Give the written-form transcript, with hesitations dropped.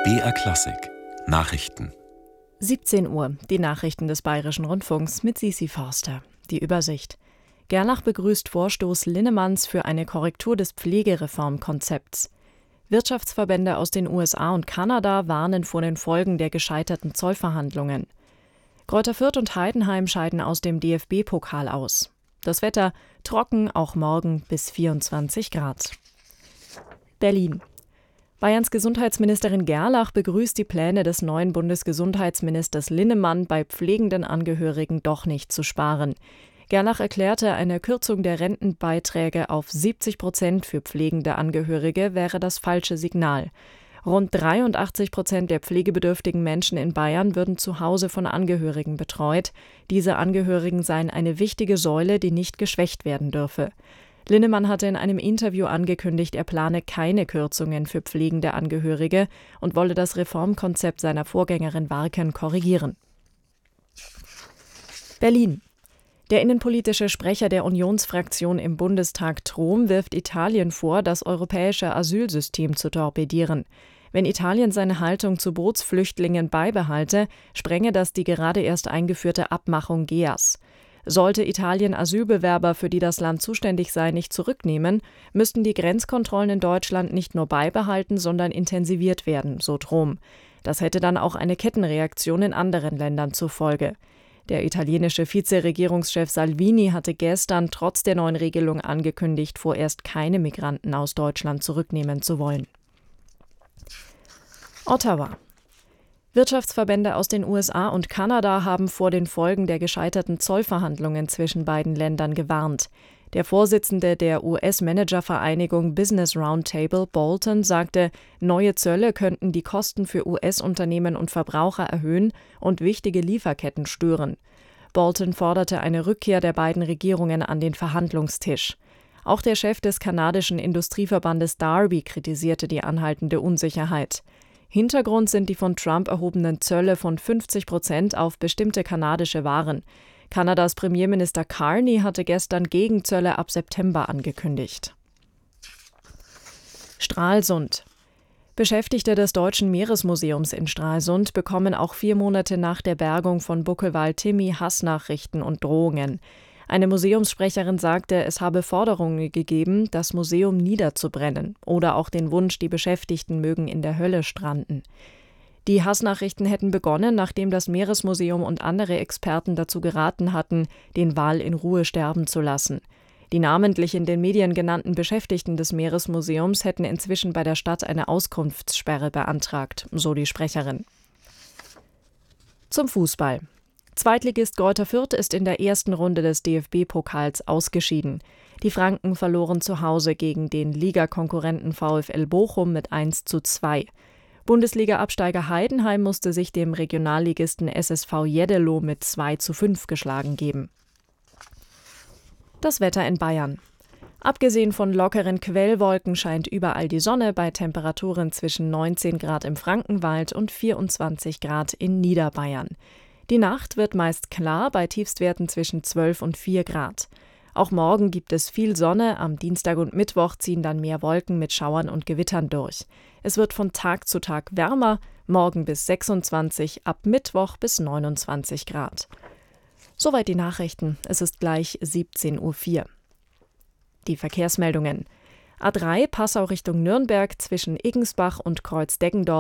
BR Klassik Nachrichten. 17 Uhr, die Nachrichten des Bayerischen Rundfunks mit Sisi Forster. Die Übersicht. Gerlach begrüßt Vorstoß Linnemanns für eine Korrektur des Pflegereformkonzepts. Wirtschaftsverbände aus den USA und Kanada warnen vor den Folgen der gescheiterten Zollverhandlungen. Greuther Fürth und Heidenheim scheiden aus dem DFB-Pokal aus. Das Wetter trocken, auch morgen bis 24 Grad. Berlin. Bayerns Gesundheitsministerin Gerlach begrüßt die Pläne des neuen Bundesgesundheitsministers Linnemann, bei pflegenden Angehörigen doch nicht zu sparen. Gerlach erklärte, eine Kürzung der Rentenbeiträge auf 70% für pflegende Angehörige wäre das falsche Signal. Rund 83% der pflegebedürftigen Menschen in Bayern würden zu Hause von Angehörigen betreut. Diese Angehörigen seien eine wichtige Säule, die nicht geschwächt werden dürfe. Linnemann hatte in einem Interview angekündigt, er plane keine Kürzungen für pflegende Angehörige und wolle das Reformkonzept seiner Vorgängerin Warken korrigieren. Berlin. Der innenpolitische Sprecher der Unionsfraktion im Bundestag Trom wirft Italien vor, das europäische Asylsystem zu torpedieren. Wenn Italien seine Haltung zu Bootsflüchtlingen beibehalte, sprenge das die gerade erst eingeführte Abmachung GEAS. Sollte Italien Asylbewerber, für die das Land zuständig sei, nicht zurücknehmen, müssten die Grenzkontrollen in Deutschland nicht nur beibehalten, sondern intensiviert werden, so Trom. Das hätte dann auch eine Kettenreaktion in anderen Ländern zur Folge. Der italienische Vizeregierungschef Salvini hatte gestern trotz der neuen Regelung angekündigt, vorerst keine Migranten aus Deutschland zurücknehmen zu wollen. Ottawa. Wirtschaftsverbände aus den USA und Kanada haben vor den Folgen der gescheiterten Zollverhandlungen zwischen beiden Ländern gewarnt. Der Vorsitzende der US-Managervereinigung Business Roundtable, Bolton, sagte, neue Zölle könnten die Kosten für US-Unternehmen und Verbraucher erhöhen und wichtige Lieferketten stören. Bolton forderte eine Rückkehr der beiden Regierungen an den Verhandlungstisch. Auch der Chef des kanadischen Industrieverbandes Darby kritisierte die anhaltende Unsicherheit. Hintergrund sind die von Trump erhobenen Zölle von 50% auf bestimmte kanadische Waren. Kanadas Premierminister Carney hatte gestern Gegenzölle ab September angekündigt. Stralsund. Beschäftigte des Deutschen Meeresmuseums in Stralsund bekommen auch 4 Monate nach der Bergung von Buckelwal Timmy Hassnachrichten und Drohungen. Eine Museumssprecherin sagte, es habe Forderungen gegeben, das Museum niederzubrennen oder auch den Wunsch, die Beschäftigten mögen in der Hölle stranden. Die Hassnachrichten hätten begonnen, nachdem das Meeresmuseum und andere Experten dazu geraten hatten, den Wal in Ruhe sterben zu lassen. Die namentlich in den Medien genannten Beschäftigten des Meeresmuseums hätten inzwischen bei der Stadt eine Auskunftssperre beantragt, so die Sprecherin. Zum Fußball. Zweitligist Greuther Fürth ist in der ersten Runde des DFB-Pokals ausgeschieden. Die Franken verloren zu Hause gegen den Ligakonkurrenten VfL Bochum mit 1:2. Bundesliga-Absteiger Heidenheim musste sich dem Regionalligisten SSV Jeddelo mit 2:5 geschlagen geben. Das Wetter in Bayern. Abgesehen von lockeren Quellwolken scheint überall die Sonne bei Temperaturen zwischen 19 Grad im Frankenwald und 24 Grad in Niederbayern. Die Nacht wird meist klar bei Tiefstwerten zwischen 12 und 4 Grad. Auch morgen gibt es viel Sonne, am Dienstag und Mittwoch ziehen dann mehr Wolken mit Schauern und Gewittern durch. Es wird von Tag zu Tag wärmer, morgen bis 26, ab Mittwoch bis 29 Grad. Soweit die Nachrichten, es ist gleich 17:04 Uhr. Die Verkehrsmeldungen. A3 Passau Richtung Nürnberg zwischen Iggensbach und Kreuz Deggendorf